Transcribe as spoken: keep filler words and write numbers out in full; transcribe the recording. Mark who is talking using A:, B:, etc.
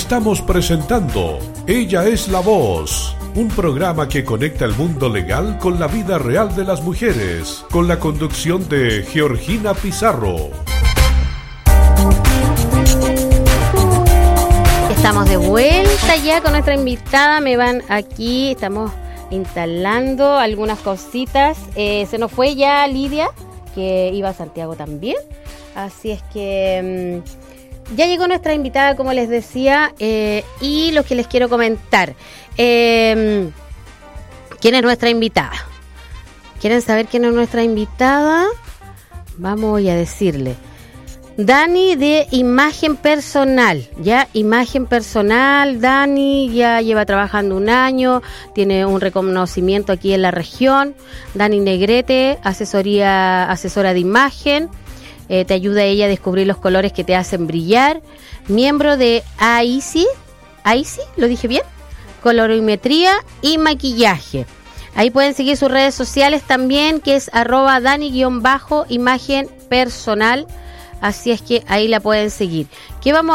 A: Estamos presentando Ella es la Voz, un programa que conecta el mundo legal con la vida real de las mujeres, con la conducción de Georgina Pizarro.
B: Estamos de vuelta ya con nuestra invitada. Me van aquí, estamos instalando algunas cositas. Eh, se nos fue ya Lidia, que iba a Santiago también. Así es que mmm, ya llegó nuestra invitada, como les decía, eh, y lo que les quiero comentar. Eh, ¿Quién es nuestra invitada? ¿Quieren saber quién es nuestra invitada? Vamos a decirle. Dani de Imagen Personal, ya Imagen Personal, Dani ya lleva trabajando un año, tiene un reconocimiento aquí en la región. Dani Negrete, asesoría, asesora de imagen, eh, te ayuda ella a descubrir los colores que te hacen brillar. Miembro de A I C I, A I C I, ¿lo dije bien? Colorimetría y maquillaje. Ahí pueden seguir sus redes sociales también, que es arroba Dani-imagen personal. Así es que ahí la pueden seguir. ¿Qué vamos